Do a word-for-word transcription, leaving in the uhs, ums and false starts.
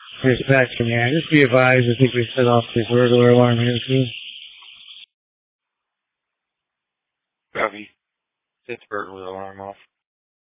Dispatch command. Just be advised, I think we set off the burglar alarm here too. Copy. Set the burglar alarm off.